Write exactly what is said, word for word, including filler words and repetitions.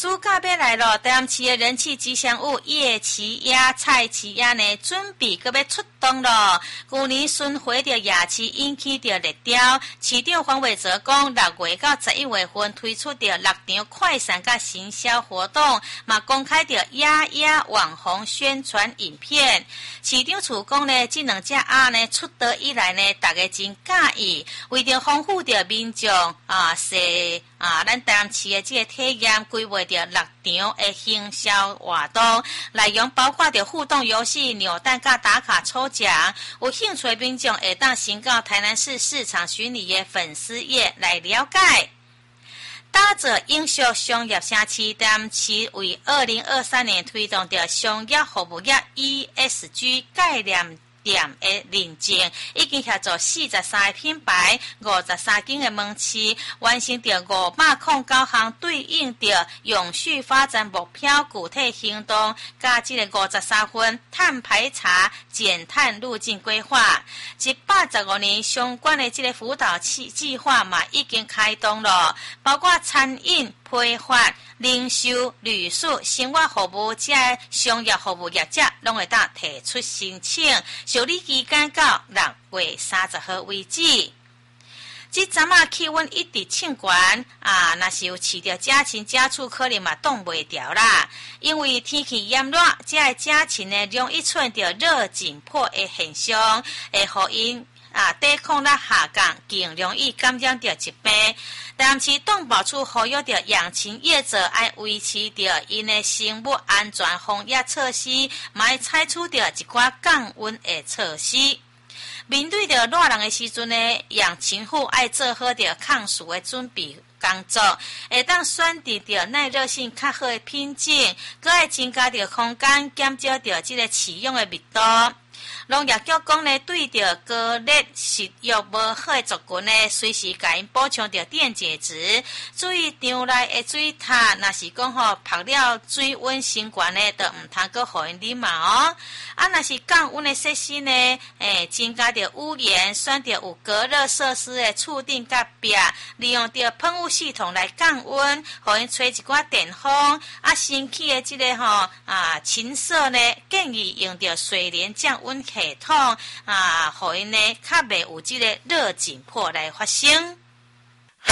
暑假要来了，台南市的人气吉祥物叶奇亚、菜奇亚呢，准备搁要出动了。去年巡回的夜市引起着热潮，市长黄伟哲讲，六月到十一月份推出着六场快闪甲行销活动，嘛公开着亚亚网红宣传影片。市长处讲呢，这两只鸭呢出道以来呢，大家真介意，为着丰富着民众啊，是啊，咱台南市的这个体验，规划着六场的行销活动，内容包括着互动游戏、扭蛋甲打卡抽奖。有兴趣的民众会当先到台南市市场巡礼的粉丝页来了解。打造永续商业城市，台南市为二零二三年推动着商业服务业 E S G 概念店的认证，已经协助四十三个品牌、五十三间的门市，完成着五百零九项对应着永续发展目标具体行动，加这个五十三份碳排查减碳路径规划。一百十五年相关的这个辅导计划嘛，已经开动了，包括餐饮、批发、零售、旅宿、生活服务这商业服务业者，拢会当提出申请。受理期间到六月三十号为止。这阵啊气温一直升悬啊，若是有饲着家禽家畜，可能嘛挡袂掉啦。因为天气炎热，这个家禽呢容易出现着热紧迫的现象，会互因啊抵抗力下降，更容易感染着疾病。但是动保处呼吁着养禽业者爱维持着因的生物安全防疫措施，嘛要采取着一寡降温的措施。面对着热人的时阵呢，养禽户爱做好着抗暑的准备工作，会当选择着耐热性较好的品种，佮爱增加着空间，减少着这个饲养的密度。农业局讲呢，对着高热食欲无好的族群呢，随时甲因补充着电解质。注意场内的水塔，若是讲吼泡了水温升悬呢，就唔通阁互因啉嘛哦。啊，若是降温的设施呢，诶，增加着屋檐，选着有隔热设施的厝顶甲壁，利用着喷雾系统来降温，互因吹一寡电风。啊，新起的这个吼啊禽舍呢，建议用着水帘降温系统啊，互因呢较袂有这个热紧迫来发生。